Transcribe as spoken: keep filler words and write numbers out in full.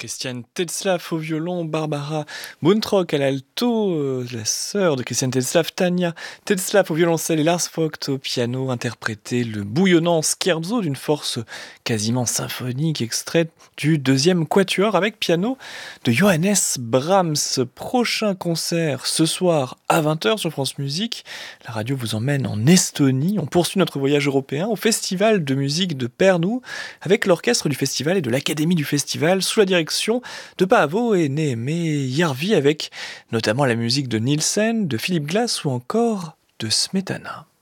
Christiane Tetzlaff au violon, Barbara Buntrock à l'alto, euh, la sœur de Christiane Tetzlaff, Tania Tetzlaff au violoncelle et Lars Vogt au piano, interprété le bouillonnant scherzo d'une force quasiment symphonique, extrait du deuxième quatuor avec piano de Johannes Brahms. Prochain concert ce soir à vingt heures sur France Musique. La radio vous emmène en Estonie. On poursuit notre voyage européen au Festival de musique de Pärnu avec l'orchestre du festival et de l'Académie du festival sous la direction de Paavo et Néhémé Järvi avec notamment la musique de Nielsen, de Philip Glass ou encore de Smetana.